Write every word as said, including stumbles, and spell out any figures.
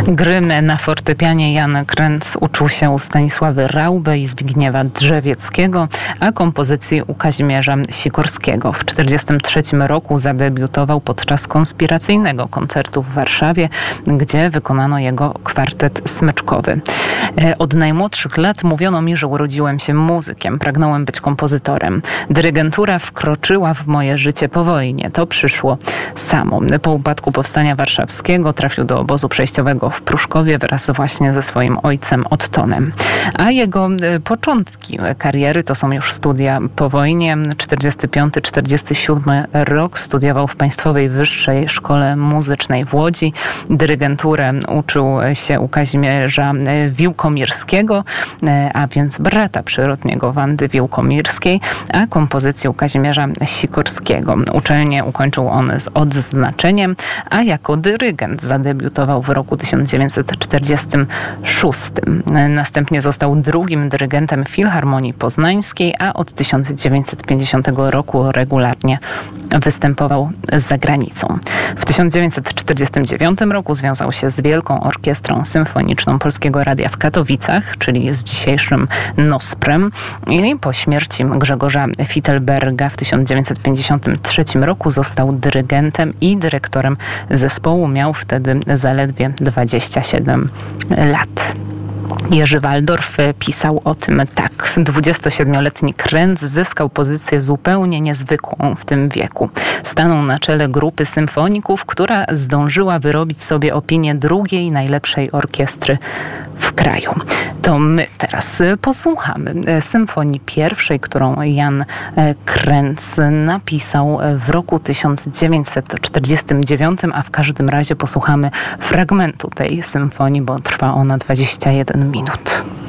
Gry na fortepianie Jan Krenz uczył się u Stanisławy Rauby i Zbigniewa Drzewieckiego, a kompozycji u Kazimierza Sikorskiego. W tysiąc dziewięćset czterdziestym trzecim roku zadebiutował podczas konspiracyjnego koncertu w Warszawie, gdzie wykonano jego kwartet smyczkowy. Od najmłodszych lat mówiono mi, że urodziłem się muzykiem, pragnąłem być kompozytorem. Dyrygentura wkroczyła w moje życie po wojnie. To przyszło samo. Po upadku Powstania Warszawskiego trafił do obozu przejściowego w Pruszkowie wraz właśnie ze swoim ojcem Ottonem. A jego początki kariery to są już studia po wojnie. czterdziesty piąty czterdziesty siódmy rok studiował w Państwowej Wyższej Szkole Muzycznej w Łodzi. Dyrygenturę uczył się u Kazimierza Wiłkomirskiego, a więc brata przyrodniego Wandy Wiłkomirskiej, a kompozycję u Kazimierza Sikorskiego. Uczelnię ukończył on z odznaczeniem, a jako dyrygent zadebiutował w roku tysiąc dziewięćset czterdziestym szóstym. Następnie został drugim dyrygentem Filharmonii Poznańskiej, a od tysiąc dziewięćset pięćdziesiątego roku regularnie występował za granicą. W tysiąc dziewięćset czterdziestym dziewiątym roku związał się z Wielką Orkiestrą Symfoniczną Polskiego Radia w Katowicach, czyli z dzisiejszym Nosprem. I po śmierci Grzegorza Fittelberga w tysiąc dziewięćset pięćdziesiątym trzecim roku został dyrygentem i dyrektorem zespołu. Miał wtedy zaledwie dwadzieścia siedem lat. Jerzy Waldorf pisał o tym tak. dwudziestosiedmioletni Krenz zyskał pozycję zupełnie niezwykłą w tym wieku. Stanął na czele grupy symfoników, która zdążyła wyrobić sobie opinię drugiej najlepszej orkiestry w kraju. To my teraz posłuchamy symfonii pierwszej, którą Jan Krenz napisał w roku tysiąc dziewięćset czterdziestym dziewiątym, a w każdym razie posłuchamy fragmentu tej symfonii, bo trwa ona dwadzieścia jeden minut.